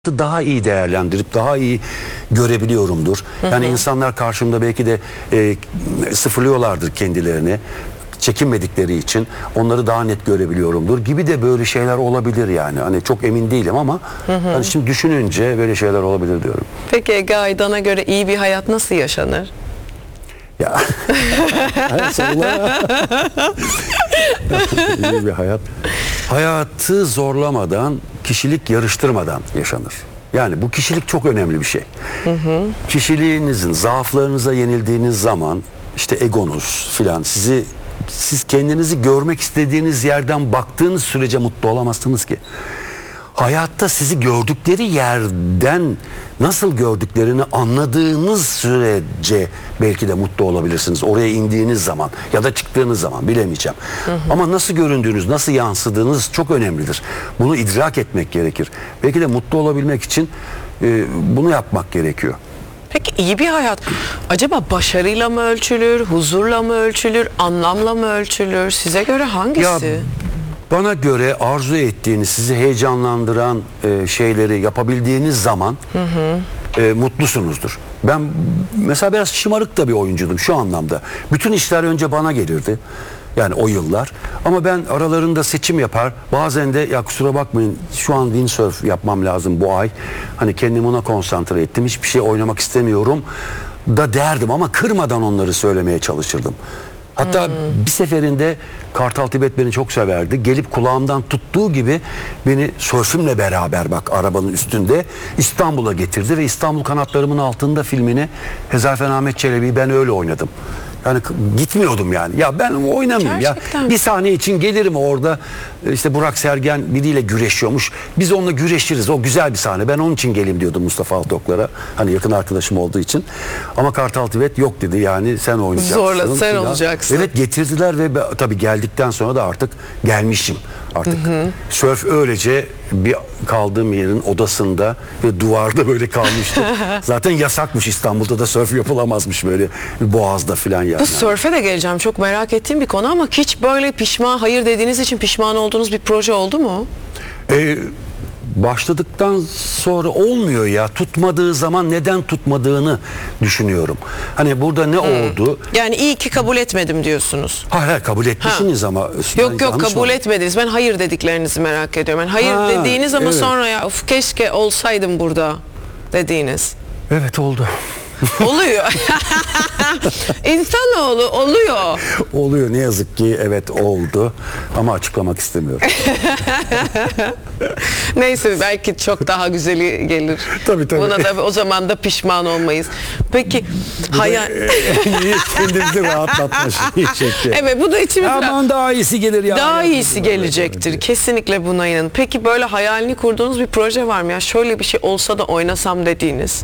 daha iyi değerlendirip daha iyi görebiliyorumdur. Yani insanlar karşımda belki de sıfırlıyorlardır kendilerini. Çekinmedikleri için onları daha net görebiliyorumdur gibi de böyle şeyler olabilir yani. Hani çok emin değilim ama hani şimdi düşününce böyle şeyler olabilir diyorum. Peki Ege Aydan'a göre iyi bir hayat nasıl yaşanır? Ya. İyi bir hayat. Hayatı zorlamadan, kişilik yarıştırmadan yaşanır. Yani bu kişilik çok önemli bir şey. Kişiliğinizin zaaflarınıza yenildiğiniz zaman işte egonuz filan siz kendinizi görmek istediğiniz yerden baktığınız sürece mutlu olamazsınız ki. Hayatta sizi gördükleri yerden nasıl gördüklerini anladığınız sürece belki de mutlu olabilirsiniz. Oraya indiğiniz zaman ya da çıktığınız zaman bilemeyeceğim. Ama nasıl göründüğünüz, nasıl yansıdığınız çok önemlidir. Bunu idrak etmek gerekir. Belki de mutlu olabilmek için bunu yapmak gerekiyor. Peki iyi bir hayat acaba başarıyla mı ölçülür, huzurla mı ölçülür, anlamla mı ölçülür? Size göre hangisi? Ya, bana göre arzu ettiğiniz, sizi heyecanlandıran şeyleri yapabildiğiniz zaman mutlusunuzdur. Ben mesela biraz şımarık da bir oyuncuydum şu anlamda. Bütün işler önce bana gelirdi. Yani o yıllar. Ama ben aralarında seçim yapar. Bazen de ya kusura bakmayın şu an windsurf yapmam lazım bu ay. Hani kendimi ona konsantre ettim. Hiçbir şey oynamak istemiyorum da derdim ama kırmadan onları söylemeye çalışırdım. Hatta bir seferinde Kartal Tibet beni çok severdi. Gelip kulağımdan tuttuğu gibi beni sörfümle beraber bak arabanın üstünde İstanbul'a getirdi ve İstanbul Kanatlarımın Altında filmini Hezarfen Ahmet Çelebi'yi ben öyle oynadım. Yani gitmiyordum yani. Ya ben oynamayayım Gerçekten. ya. Bir sahne için gelirim orada. İşte Burak Sergen biriyle güreşiyormuş. Biz onunla güreşiriz. O güzel bir sahne. Ben onun için geleyim diyordum Mustafa Altoklar'a. Hani yakın arkadaşım olduğu için. Ama Kartal Tibet yok dedi. Yani sen oynayacaksın. Zorla sen olacaksın. Evet getirdiler ve tabii geldikten sonra da artık gelmişim. Artık sörf öylece bir kaldığım yerin odasında ve duvarda böyle kalmıştı. Zaten yasakmış İstanbul'da da sörf yapılamazmış böyle Boğaz'da filan yani. Bu sörfe de geleceğim. Çok merak ettiğim bir konu ama hiç böyle hayır dediğiniz için pişman olduğunuz bir proje oldu mu? Başladıktan sonra olmuyor ya. Tutmadığı zaman neden tutmadığını düşünüyorum. Hani burada ne oldu? Yani iyi ki kabul etmedim diyorsunuz. Hayır kabul etmişsiniz ama. Yok kabul etmediniz. Ben hayır dediklerinizi merak ediyorum. Yani hayır dediğiniz ama sonra ya of, keşke olsaydım burada dediğiniz. Evet oldu. Oluyor. İnsanoğlu oluyor. Oluyor ne yazık ki evet oldu ama açıklamak istemiyorum. Neyse belki çok daha güzeli gelir. Tabii. Buna da o zaman da pişman olmayız. Peki hayal kendimizi rahatlatma şekli. Evet bu da içimizde. Aman daha iyisi gelir ya. Daha iyisi gelecektir. Kesinlikle buna inanın. Peki böyle hayalini kurduğunuz bir proje var mı ya? Şöyle bir şey olsa da oynasam dediğiniz.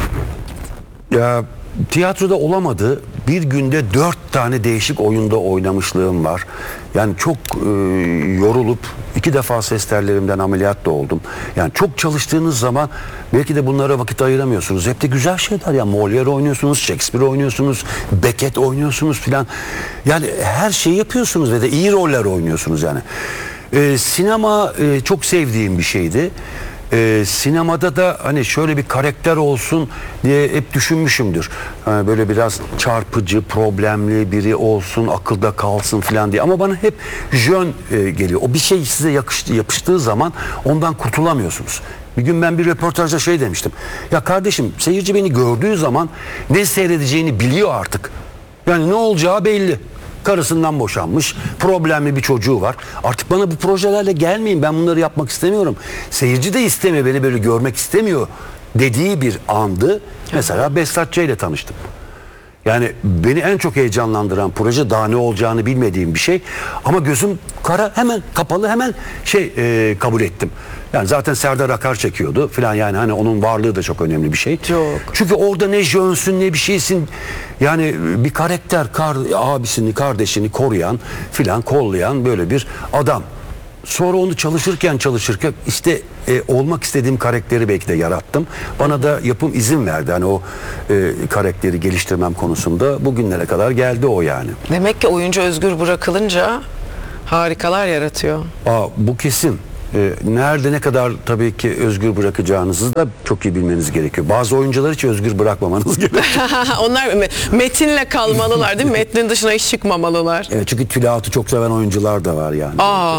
Ya tiyatroda olamadı. Bir günde 4 tane değişik oyunda oynamışlığım var. Yani çok yorulup 2 defa ses tellerimden ameliyat da oldum. Yani çok çalıştığınız zaman belki de bunlara vakit ayıramıyorsunuz. Hep de güzel şeyler ya. Molière oynuyorsunuz, Shakespeare oynuyorsunuz, Beckett oynuyorsunuz filan. Yani her şeyi yapıyorsunuz ve de iyi roller oynuyorsunuz yani. Sinema çok sevdiğim bir şeydi. Sinemada da hani şöyle bir karakter olsun diye hep düşünmüşümdür. Yani böyle biraz çarpıcı, problemli biri olsun, akılda kalsın falan diye. Ama bana hep jön geliyor. O bir şey size yapıştığı zaman ondan kurtulamıyorsunuz. Bir gün ben bir röportajda şey demiştim. Ya kardeşim seyirci beni gördüğü zaman ne seyredeceğini biliyor artık. Yani ne olacağı belli. Karısından boşanmış, problemli bir çocuğu var. Artık bana bu projelerle gelmeyin, ben bunları yapmak istemiyorum. Seyirci de istemiyor, beni böyle görmek istemiyor dediği bir andı. Mesela Behzat Ç. ile tanıştım. Yani beni en çok heyecanlandıran proje daha ne olacağını bilmediğim bir şey. Ama gözüm kara hemen kapalı hemen kabul ettim. Yani zaten Serdar Akar çekiyordu filan yani hani onun varlığı da çok önemli bir şey. Çok. Çünkü orada ne jönsün ne bir şeysin. Yani bir karakter abisini kardeşini koruyan filan kollayan böyle bir adam. Sonra onu çalışırken işte olmak istediğim karakteri belki de yarattım. Bana da yapım izin verdi. Hani o karakteri geliştirmem konusunda bugünlere kadar geldi o yani. Demek ki oyuncu özgür bırakılınca harikalar yaratıyor. Bu kesin. Nerede ne kadar tabii ki özgür bırakacağınızı da çok iyi bilmeniz gerekiyor. Bazı oyuncular hiç özgür bırakmamanız gerekiyor. Onlar metinle kalmalılar değil mi? Metnin dışına hiç çıkmamalılar. Evet, çünkü tülahatı çok seven oyuncular da var yani.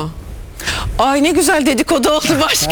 Ay ne güzel dedikodu oldu başka.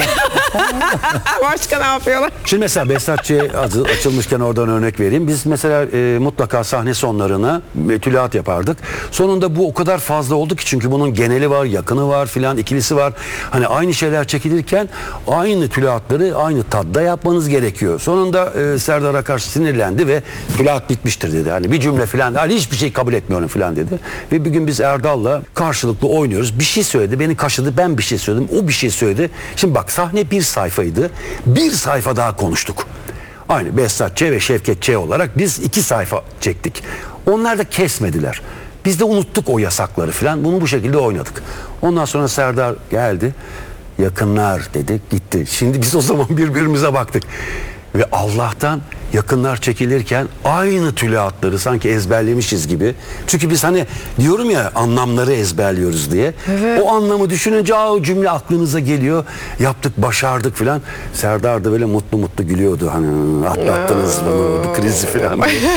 Başka ne yapıyorlar? Şimdi mesela Behzat Ç. adı açılmışken oradan örnek vereyim. Biz mesela mutlaka sahne sonlarına tülahat yapardık. Sonunda bu o kadar fazla oldu ki, çünkü bunun geneli var, yakını var filan, ikilisi var. Hani aynı şeyler çekilirken aynı tülahatları aynı tadda yapmanız gerekiyor. Sonunda Serdar Akar sinirlendi ve tülahat bitmiştir dedi. Hani bir cümle filan, hani hiçbir şey kabul etmiyorum filan dedi. Ve bir gün biz Erdal'la karşılıklı oynuyoruz. Bir şey söyledi, beni kaşıdı, ben bir şey söyledim, o bir şey söyledi. Şimdi bak, sahne bir sayfaydı. Bir sayfa daha konuştuk. Aynı Behzat Ç. ve Şevket Ç. olarak biz 2 sayfa çektik. Onlar da kesmediler. Biz de unuttuk o yasakları filan. Bunu bu şekilde oynadık. Ondan sonra Serdar geldi. Yakınlar dedi, gitti. Şimdi biz o zaman birbirimize baktık. Ve Allah'tan yakınlar çekilirken aynı tülahatları sanki ezberlemişiz gibi. Çünkü biz hani diyorum ya, anlamları ezberliyoruz diye. Evet. O anlamı düşününce o cümle aklınıza geliyor. Yaptık, başardık filan. Serdar da böyle mutlu mutlu gülüyordu. Hani atlattınız bunu, bu krizi filan.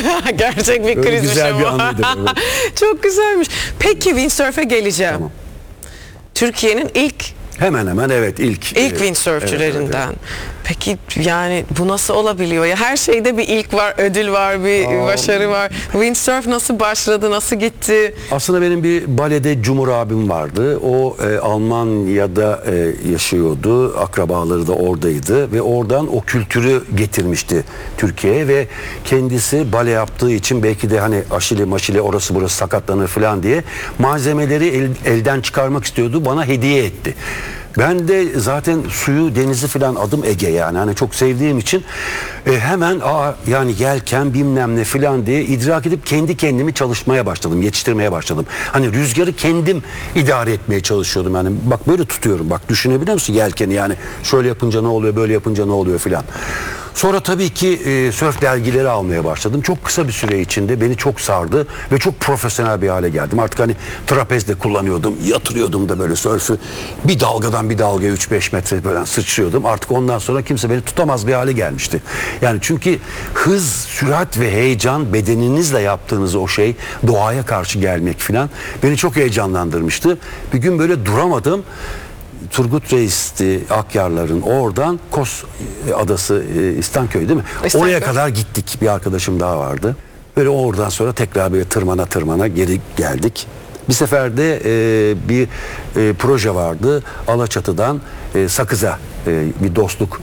Gerçek bir Öyle krizmiş güzel ama. bir anıydı. Evet. Çok güzelmiş. Peki windsurf'e geleceğim. Tamam. Türkiye'nin ilk Hemen hemen evet, ilk windsurfçülerinden. evet. Peki yani bu nasıl olabiliyor? Ya her şeyde bir ilk var, ödül var, bir başarı var. Windsurf nasıl başladı, nasıl gitti? Aslında benim bir balede Cumhur abim vardı. O Almanya'da yaşıyordu. Akrabaları da oradaydı ve oradan o kültürü getirmişti Türkiye'ye ve kendisi bale yaptığı için belki de hani aşile maşile orası burası sakatlanır falan diye malzemeleri elden çıkarmak istiyordu. Bana hediye etti. Ben de zaten suyu, denizi falan, adım Ege yani. Hani çok sevdiğim için hemen yani yelken bilmem ne falan diye idrak edip kendi kendimi çalışmaya başladım, yetiştirmeye başladım. Hani rüzgarı kendim idare etmeye çalışıyordum yani. Bak böyle tutuyorum, bak düşünebiliyor musun yelkeni yani, şöyle yapınca ne oluyor, böyle yapınca ne oluyor filan. Sonra tabii ki sörf dergileri almaya başladım. Çok kısa bir süre içinde beni çok sardı ve çok profesyonel bir hale geldim. Artık hani trapez de kullanıyordum, yatırıyordum da böyle sörfü. Bir dalgadan bir dalgaya 3-5 metre böyle sıçrıyordum. Artık ondan sonra kimse beni tutamaz bir hale gelmişti. Yani çünkü hız, sürat ve heyecan, bedeninizle yaptığınız o şey, doğaya karşı gelmek filan beni çok heyecanlandırmıştı. Bir gün böyle duramadım. Turgut Reis'ti Akyarların, oradan Kos Adası, İstanköy değil mi? İstanköy. Oraya kadar gittik. Bir arkadaşım daha vardı. Böyle oradan sonra tekrar böyle tırmana geri geldik. Bir sefer de bir proje vardı. Alaçatı'dan Sakız'a bir dostluk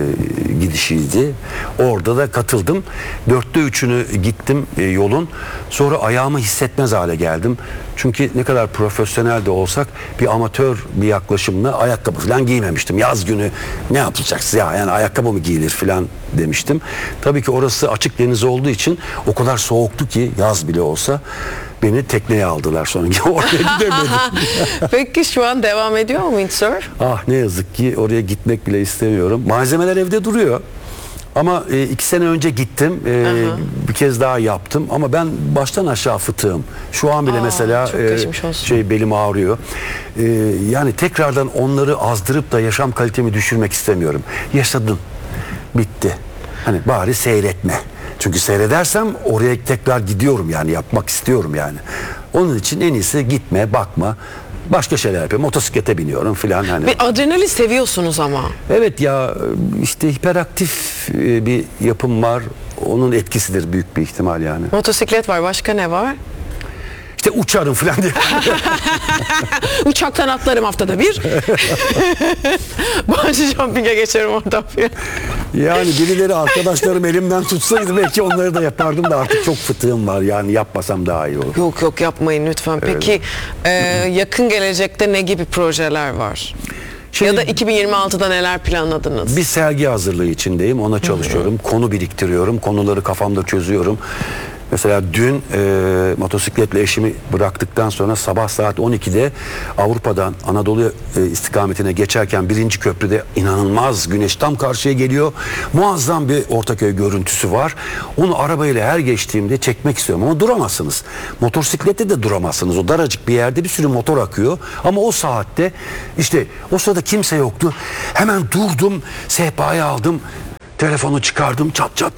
gidişiydi. Orada da katıldım. 4'te 3'ünü gittim yolun. Sonra ayağımı hissetmez hale geldim. Çünkü ne kadar profesyonel de olsak bir amatör bir yaklaşımla ayakkabı falan giymemiştim. Yaz günü ne yapacaksınız ya, yani ayakkabı mı giyilir falan demiştim. Tabii ki orası açık deniz olduğu için o kadar soğuktu ki yaz bile olsa beni tekneye aldılar sonra. Oraya gidemedim. Peki şu an devam ediyor mu windsurf? Ah, ne yazık ki oraya gitmek bile istemiyorum. Malzemeler evde duruyor. Ama 2 sene önce gittim. Bir kez daha yaptım. Ama ben baştan aşağı fıtığım. Şu an bile mesela çok geçmiş olsun. belim ağrıyor. Yani tekrardan onları azdırıp da yaşam kalitemi düşürmek istemiyorum. Yaşadım. Bitti. Hani bari seyretme. Çünkü seyredersem oraya tekrar gidiyorum yani, yapmak istiyorum yani. Onun için en iyisi gitme, bakma. Başka şeyler yapıyorum. Motosiklete biniyorum filan hani. Bir adrenalin seviyorsunuz ama. Evet ya, işte hiperaktif bir yapım var. Onun etkisidir büyük bir ihtimal yani. Motosiklet var. Başka ne var? İşte uçarım filan diye. Uçaktan atlarım haftada bir. Bungee jumping'e geçerim oradan filan. Yani birileri, arkadaşlarım elimden tutsaydı belki onları da yapardım da artık çok fıtığım var yani, yapmasam daha iyi olur. Yok yapmayın lütfen. Peki yakın gelecekte ne gibi projeler var? Şimdi, ya da 2026'da neler planladınız? bir sergi hazırlığı içindeyim, ona çalışıyorum. Konu biriktiriyorum, konuları kafamda çözüyorum. Mesela dün motosikletle eşimi bıraktıktan sonra sabah saat 12'de Avrupa'dan Anadolu istikametine geçerken birinci köprüde inanılmaz güneş tam karşıya geliyor. Muazzam bir Ortaköy görüntüsü var. Onu arabayla her geçtiğimde çekmek istiyorum ama duramazsınız. Motosiklette de duramazsınız. O daracık bir yerde bir sürü motor akıyor. Ama o saatte işte o sırada kimse yoktu. Hemen durdum, sehpayı aldım. Telefonu çıkardım,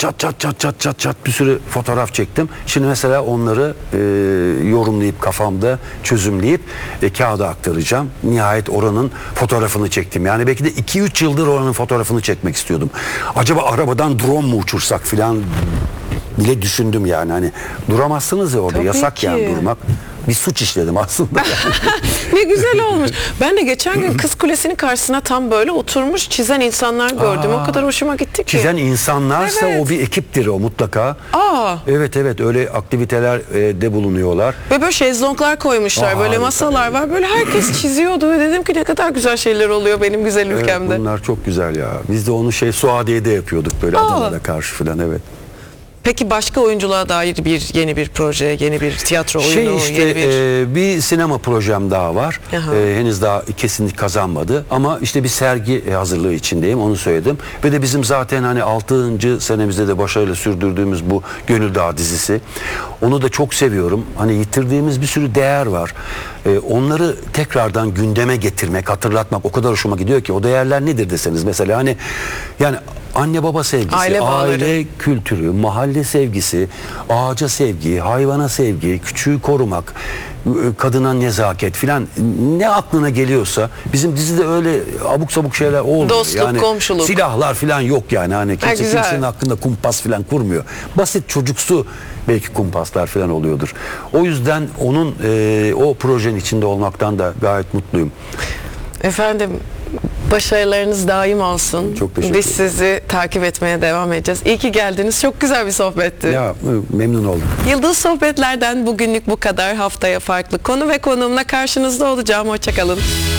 çat bir sürü fotoğraf çektim. Şimdi mesela onları yorumlayıp kafamda çözümleyip kağıda aktaracağım. Nihayet oranın fotoğrafını çektim. Yani belki de 2-3 yıldır oranın fotoğrafını çekmek istiyordum. Acaba arabadan drone mu uçursak filan bile düşündüm yani. Hani duramazsınız ya orada. Tabii Yasak ki. yani durmak. Bir suç işledim aslında. Ne güzel olmuş. Ben de geçen gün Kız Kulesi'nin karşısına tam böyle oturmuş çizen insanlar gördüm. O kadar hoşuma gitti ki. Çizen insanlarsa Evet. o bir ekiptir o mutlaka. Aa. Evet öyle aktiviteler de bulunuyorlar. Ve böyle şezlonglar koymuşlar. Böyle harika. masalar var. Böyle herkes çiziyordu. Ve dedim ki ne kadar güzel şeyler oluyor benim güzel ülkemde. Evet, bunlar çok güzel ya. Biz de onu Suadiye'de yapıyorduk böyle adalara karşı falan evet. Peki başka oyunculuğa dair yeni bir proje, yeni bir tiyatro oyunu, yeni bir... bir sinema projem daha var. Aha. Henüz daha kesinlik kazanmadı ama işte bir sergi hazırlığı içindeyim onu söyledim. Ve de bizim zaten hani 6. senemizde de başarıyla sürdürdüğümüz bu Gönül Dağı dizisi. Onu da çok seviyorum. Hani yitirdiğimiz bir sürü değer var. Onları tekrardan gündeme getirmek, hatırlatmak o kadar hoşuma gidiyor ki o değerler nedir deseniz mesela hani yani anne baba sevgisi, aile kültürü, mahalle sevgisi, ağaca sevgi, hayvana sevgi, küçüğü korumak, kadına nezaket filan ne aklına geliyorsa bizim dizide öyle abuk sabuk şeyler olmuyor. Dostluk, yani komşuluk. Silahlar filan yok yani hani kimse güzel. kimsenin hakkında kumpas filan kurmuyor. Basit çocuksu belki kumpaslar filan oluyordur. O yüzden onun o projenin içinde olmaktan da gayet mutluyum. Efendim başarılarınız daim olsun. Çok teşekkür Biz sizi takip etmeye devam edeceğiz. İyi ki geldiniz. Çok güzel bir sohbetti. Ya memnun oldum. Yıldız Sohbetler'den bugünlük bu kadar. Haftaya farklı konu ve konuğumla karşınızda olacağım. Hoşçakalın.